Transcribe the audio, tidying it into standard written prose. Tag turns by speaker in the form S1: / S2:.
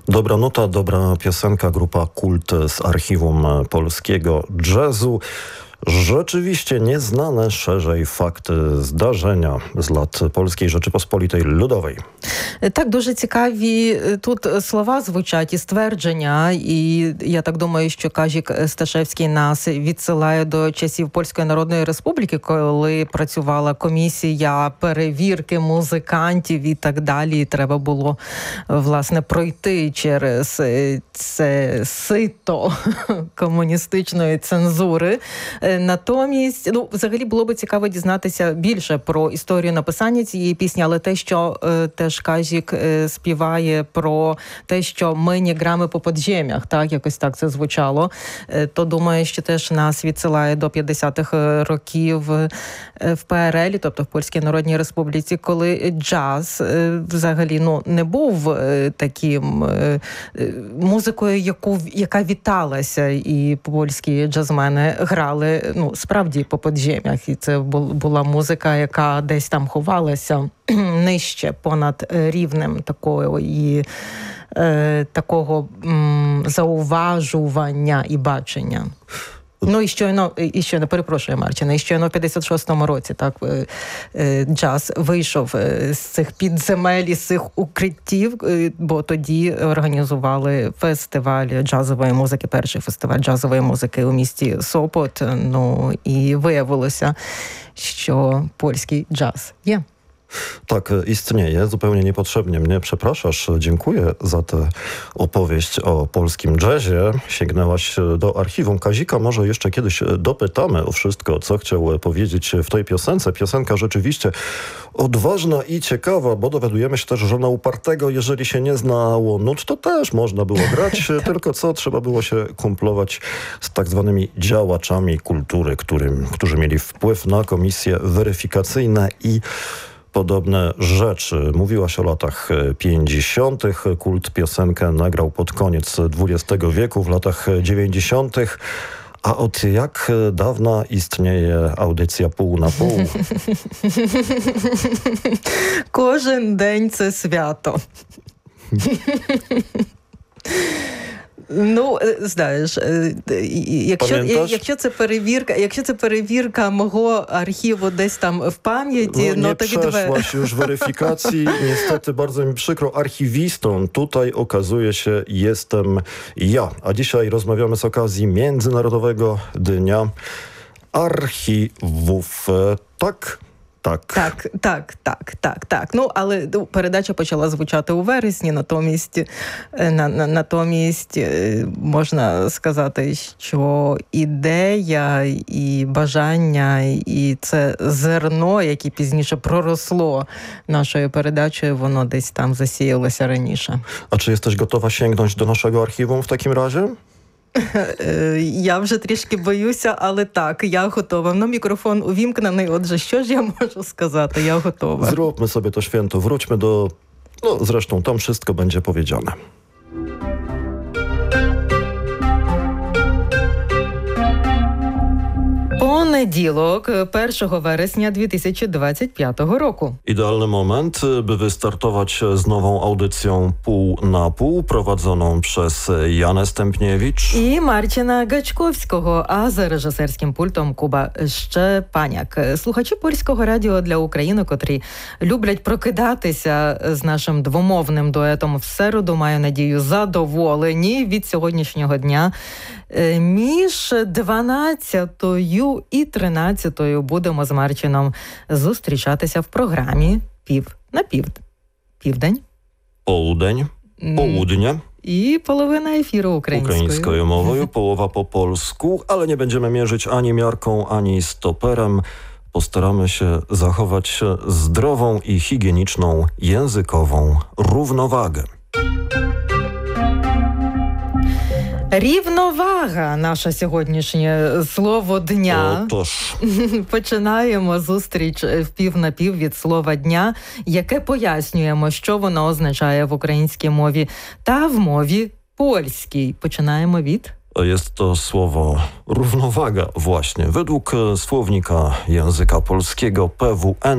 S1: Dobra nuta, dobra piosenka, grupa Kult z archiwum polskiego jazzu. Rzeczywiście nieznane szerzej fakty zdarzenia з lat Польської Rzeczypospolitej Ludowej.
S2: Так, дуже цікаві тут слова звучать і ствердження, і я так думаю, що Казік Сташевський нас відсилає до часів Польської Народної Республіки, коли працювала комісія перевірки музикантів і так далі, і треба було, власне, пройти через це сито комуністичної цензури. Натомість, взагалі було би цікаво дізнатися більше про історію написання цієї пісні, але те, що теж Казік співає про те, що ми не грами по подзем'ях, так, якось так це звучало, то думаю, що теж нас відсилає до 50-х років в ПРЛ, тобто в Польській Народній Республіці, коли джаз взагалі не був таким музикою, яка віталася, і польські джазмени грали справді по подзем'ях, і це була музика, яка десь там ховалася нижче, понад рівнем такого зауважування і бачення. І щойно, перепрошую, Марчина, і щойно в 56-му році так джаз вийшов з цих підземель, з цих укриттів, бо тоді організували фестиваль джазової музики, перший фестиваль джазової музики у місті Сопот, і виявилося, що польський джаз є.
S1: Tak, istnieje. Zupełnie niepotrzebnie mnie przepraszasz. Dziękuję za tę opowieść o polskim jazzie. Sięgnęłaś do archiwum Kazika. Może jeszcze kiedyś dopytamy o wszystko, co chciał powiedzieć w tej piosence. Piosenka rzeczywiście odważna i ciekawa, bo dowiadujemy się też, że na upartego, jeżeli się nie znało nut, to też można było grać, tylko trzeba było się kumplować z tak zwanymi działaczami kultury, którzy mieli wpływ na komisje weryfikacyjne i podobne rzeczy. Mówiłaś o latach 50. Kult piosenkę nagrał pod koniec XX wieku, w latach 90. A od jak dawna istnieje audycja Pół na pół?
S2: Кожен день це свято. Знаєш, якщо це перевірка мого архіву десь там в пам'яті,
S1: nie przeszłaś już weryfikacji. Niestety, bardzo mi przykro, archiwistą tutaj okazuje się jestem ja. A dzisiaj rozmawiamy z okazji Międzynarodowego Dnia Archiwów. Так.
S2: Але передача почала звучати у вересні, натомість можна сказати, що ідея і бажання, і це зерно, яке пізніше проросло нашою передачею, воно десь там засіялося раніше.
S1: A czy jesteś gotowa sięgnąć do naszego archiwum w takim razie?
S2: Я вже трішки боюся, але так, я готова. Мікрофон увімкнений, отже, що ж я можу сказати? Я готова.
S1: Zróbmy sobie to święto, wróćmy do... zresztą tam wszystko będzie powiedziane.
S2: Понеділок, 1 вересня 2025 roku.
S1: Idealny moment, by wystartować z nową audycją Pół na pół, prowadzoną przez Janę Stępniewicz
S2: і Марчина Гачковського, а за режисерським пультом Куба Щепаняк. Слухачі Польського радіо для України, котрі люблять прокидатися з нашим двомовним дуетом в середу, маю надію, задоволені від сьогоднішнього дня. Між 12-ю і 13-ю будемо з Марчином зустрічатися в програмі «Пів на південь».
S1: Połudeń, południe.
S2: I połowina ефіру
S1: Ukraińską mową, połowa po polsku, ale nie będziemy mierzyć ani miarką, ani stoperem. Postaramy się zachować zdrową i higieniczną językową równowagę.
S2: Рівновага – наше сьогоднішнє слово дня.
S1: Отож.
S2: Починаємо зустріч в пів на пів від слова дня, яке пояснюємо, що воно означає в українській мові та в мові польській. Починаємо від...
S1: Jest to słowo równowaga właśnie. Według słownika języka polskiego PWN